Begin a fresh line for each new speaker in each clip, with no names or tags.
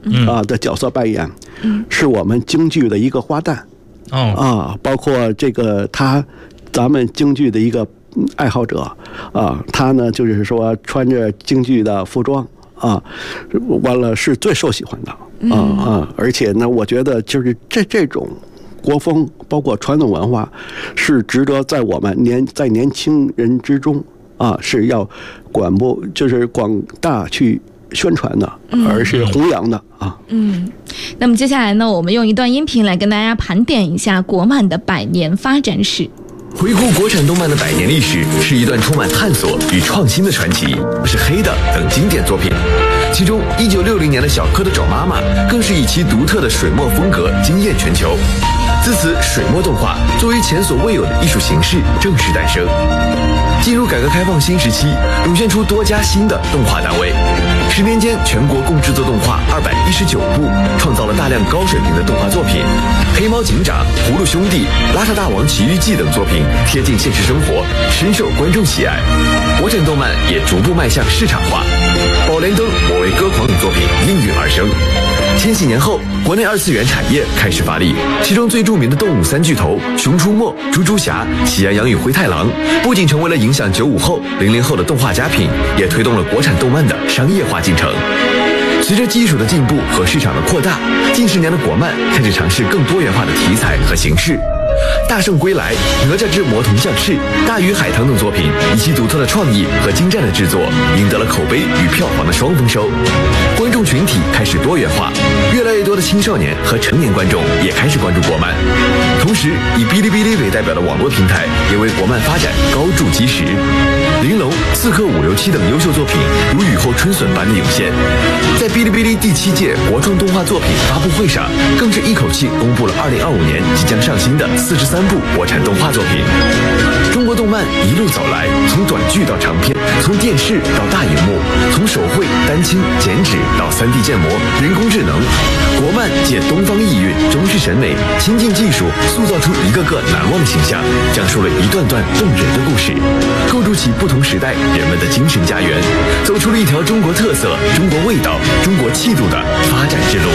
的角色扮演，是我们京剧的一个花旦。包括这个咱们京剧的一个爱好者他呢就是说穿着京剧的服装完了是最受喜欢的而且呢，我觉得就是这种国风包括传统文化是值得在我们年轻人之中是要就是广大去宣传的，而是弘扬的
那么接下来呢，我们用一段音频来跟大家盘点一下国漫的100年发展史。
回顾国产动漫的100年历史，是一段充满探索与创新的传奇，是黑的等经典作品。其中1960年的小蝌蚪找妈妈更是以其独特的水墨风格惊艳全球。自此，水墨动画作为前所未有的艺术形式正式诞生。进入改革开放新时期，涌现出多家新的动画单位。10年间，全国共制作动画219部，创造了大量高水平的动画作品。黑猫警长、葫芦兄弟、邋遢大王奇遇记等作品贴近现实生活，深受观众喜爱。国产动漫也逐步迈向市场化。宝莲灯、我为歌狂等作品应运而生。千禧年后，国内2次元产业开始发力，其中最著名的动物3巨头《熊出没》、《猪猪侠》、《喜羊羊与灰太狼》，不仅成为了影响95后、00后的动画佳品，也推动了国产动漫的商业化进程。随着技术的进步和市场的扩大，近10年的国漫开始尝试更多元化的题材和形式。大圣归来、哪吒之魔童降世、大鱼海棠等作品，以其独特的创意和精湛的制作，赢得了口碑与票房的双丰收。观众群体开始多元化，越来越多的青少年和成年观众也开始关注国漫。同时，以哔哩哔哩为代表的网络平台，也为国漫发展高筑基石。玲珑、刺客567等优秀作品如雨后春笋般的涌现。在哔哩哔哩第7届国创动画作品发布会上，更是一口气公布了2025年即将上新的43部国产动画作品。中国动漫一路走来，从短剧到长片，从电视到大荧幕，从手绘、丹青、剪纸到3D 建模、人工智能，国漫借东方意蕴、中式审美、亲近技术，塑造出一个个难忘的形象，讲述了一段段动人的故事，构筑起不同时代人们的精神家园，走出了一条中国特色、中国味道、中国气度的发展之路。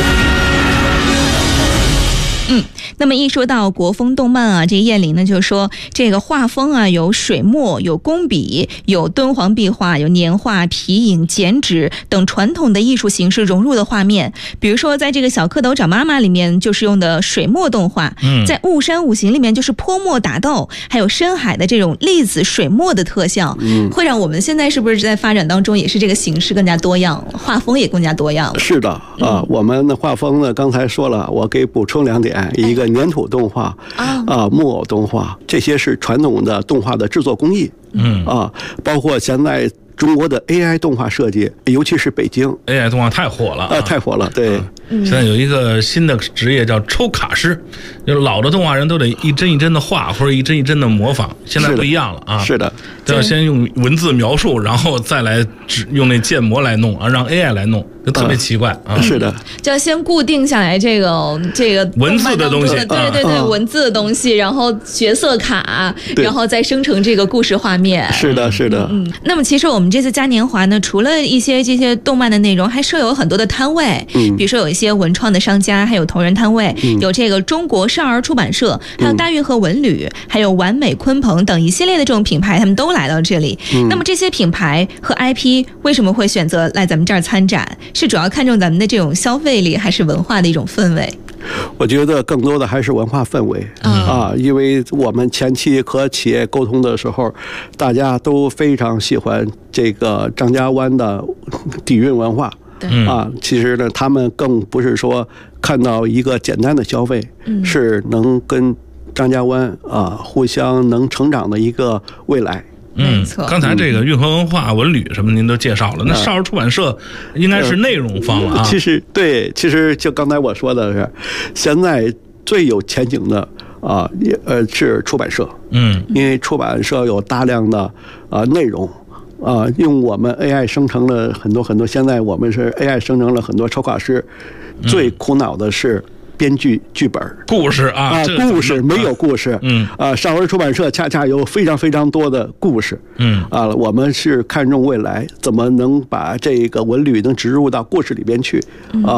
那么一说到国风动漫这燕玲呢就说这个画风有水墨、有工笔、有敦煌壁画、有年画、皮影、剪纸等传统的艺术形式融入的画面。比如说在这个小蝌蚪找妈妈里面就是用的水墨动画，在雾山五行里面就是泼墨打斗，还有深海的这种粒子水墨的特效，会让我们现在是不是在发展当中也是这个形式更加多样了，画风也更加多样了？是的
我们的画风呢，刚才说了，我给补充2点，一个粘土动画木偶动画，这些是传统的动画的制作工艺，包括现在中国的 AI 动画设计，尤其是北京
AI 动画太火了
太火了，对。
现在有一个新的职业叫抽卡师，就是老的动画人都得一帧一帧的画或者一帧一帧的模仿，现在不一样了
是的，
都要先用文字描述，然后再来用那建模来弄让 AI 来弄，就特别奇怪
是的，
就要先固定下来这个
文字的东西，
对文字的东西，然后角色卡，然后再生成这个故事画面。
是的，是的。
那么其实我们这次嘉年华呢，除了一些这些动漫的内容，还设有很多的摊位，比如说有一些文创的商家，还有同人摊位，有这个中国少儿出版社，还有大运河文旅，还有完美鲲鹏等一系列的这种品牌，他们都来到这里。那么这些品牌和 IP 为什么会选择来咱们这儿参展？是主要看重咱们的这种消费力，还是文化的一种氛围？
我觉得更多的还是文化氛围因为我们前期和企业沟通的时候，大家都非常喜欢这个张家湾的底蕴文化。其实呢，他们更不是说看到一个简单的消费，是能跟张家湾互相能成长的一个未来。
没错，
刚才这个运河文化文旅什么您都介绍了，那少儿出版社应该是内容方了
其实就刚才我说的是，现在最有前景的是出版社，因为出版社有大量的内容。用我们 AI 生成了很多，现在我们是 AI 生成了很多抽卡师，最苦恼的是编剧剧本
故事
故事没有故事，少儿出版社恰恰有非常非常多的故事，我们是看重未来怎么能把这个文旅能植入到故事里边去